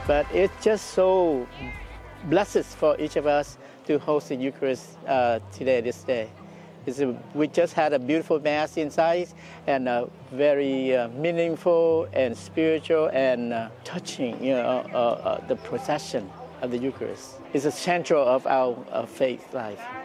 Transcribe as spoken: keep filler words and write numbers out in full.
But it's just so blessed for each of us to host the Eucharist uh, today, this day. It's a, we just had a beautiful Mass inside and a very uh, meaningful and spiritual and uh, touching, you know, uh, uh, the procession of the Eucharist. It's the central of our uh, faith life.